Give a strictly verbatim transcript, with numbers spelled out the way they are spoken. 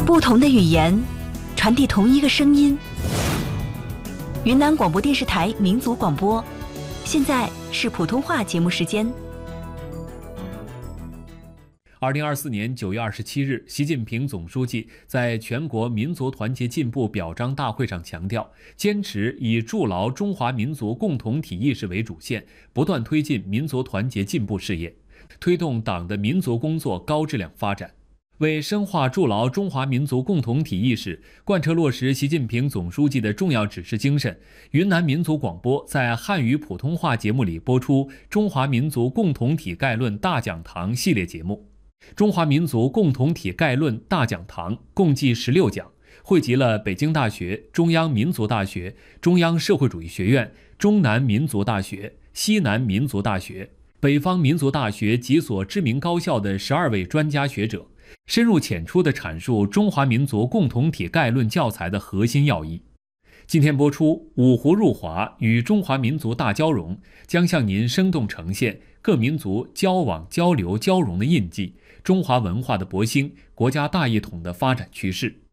不同的语言，传递同一个声音。云南广播电视台民族广播，现在是普通话节目时间。 二零二四年九月二十七日，习近平总书记在全国民族团结进步表彰大会上强调，坚持以筑牢中华民族共同体意识为主线，不断推进民族团结进步事业，推动党的民族工作高质量发展。为深化筑牢中华民族共同体意识，贯彻落实习近平总书记的重要指示精神，云南民族广播在汉语普通话节目里播出《中华民族共同体概论大讲堂》系列节目。中华民族共同体概论大讲堂共计十六讲，汇集了北京大学、中央民族大学、中央社会主义学院、中南民族大学、西南民族大学、北方民族大学几所知名高校的十二位专家学者，深入浅出地阐述中华民族共同体概论教材的核心要义。今天播出《五湖入华与中华民族大交融》，将向您生动呈现各民族交往交流交融的印记，中华文化的勃兴，国家大一统的发展趋势。